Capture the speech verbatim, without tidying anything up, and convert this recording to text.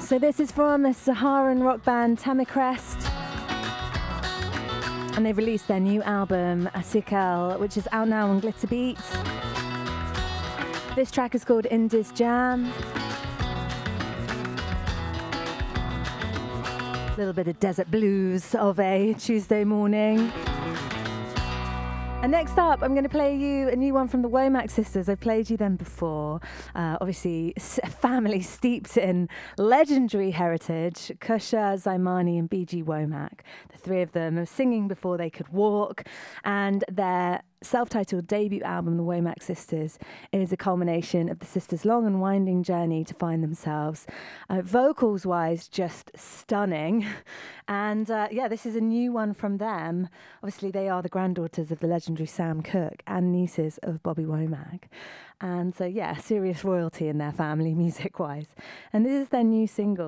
So this is from the Saharan rock band Tamicrest, and they've released their new album Asikal, which is out now on Glitter Beat. This track is called Indus Jam. A little bit of desert blues of a Tuesday morning. And next up, I'm going to play you a new one from the Womack sisters. I've played you them before. Uh, obviously, a family steeped in legendary heritage. Kusha, Zaimani and B G Womack. The three of them are singing before they could walk. And their self-titled debut album, The Womack Sisters, is a culmination of the sisters' long and winding journey to find themselves. Uh, vocals-wise, just stunning. And uh, yeah, this is a new one from them. Obviously, they are the granddaughters of the legendary Sam Cooke and nieces of Bobby Womack. And so yeah, serious royalty in their family, music-wise. And this is their new single.